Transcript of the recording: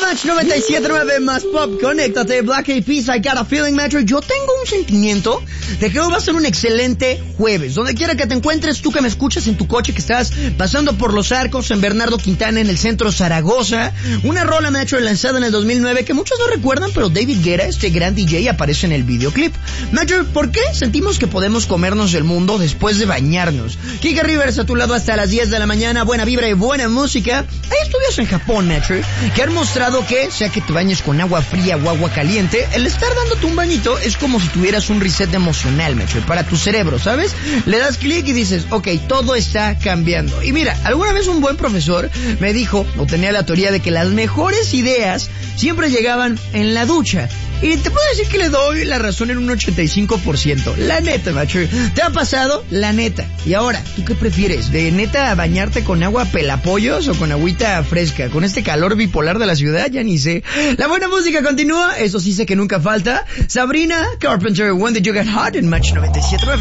Match 97.9 más pop, conéctate, Black Eyed Peas, I Got a Feeling, Metro. Yo tengo un sentimiento de que hoy va a ser un excelente jueves. Donde quiera que te encuentres, tú que me escuchas en tu coche, que estás pasando por Los Arcos, en Bernardo Quintana, en el centro Zaragoza. Una rola, Metro, lanzada en el 2009, que muchos no recuerdan, pero David Guetta, este gran DJ, aparece en el videoclip. Metro, ¿por qué sentimos que podemos comernos el mundo después de bañarnos? Kike Rivers a tu lado hasta las 10 de la mañana, buena vibra y buena música. Hay estudios en Japón, Metro, que han mostrado que, sea que te bañes con agua fría o agua caliente, el estar dándote un bañito es como si tuvieras un reset emocional, Metro, para tu cerebro, ¿sabes? Le das clic y dices, ok, todo está cambiando. Y mira, alguna vez un buen profesor me dijo, o tenía la teoría de que las mejores ideas siempre llegaban en la ducha. Y te puedo decir que le doy la razón en un 85%. La neta, macho. ¿Te ha pasado? La neta. Y ahora, ¿tú qué prefieres? ¿De neta bañarte con agua pelapollos o con agüita fresca? Con este calor bipolar de la ciudad, ya ni sé. La buena música continúa, eso sí sé que nunca falta. Sabrina Carpenter, When Did You Get Hot en Match 97.9.